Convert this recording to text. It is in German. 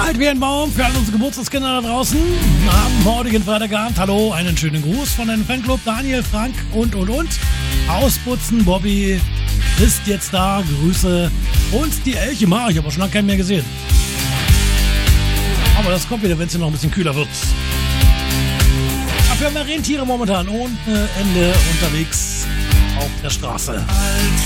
Alt wie ein Baum für all unsere Geburtstagskinder da draußen. Am morgigen Freitagabend. Hallo, einen schönen Gruß von deinem Fanclub. Daniel, Frank und. Ausputzen, Bobby ist jetzt da. Grüße. Und die Elche Mar. Ich habe auch schon lange keinen mehr gesehen. Aber das kommt wieder, wenn es hier noch ein bisschen kühler wird. Dafür haben wir Rentiere momentan ohne Ende unterwegs auf der Straße.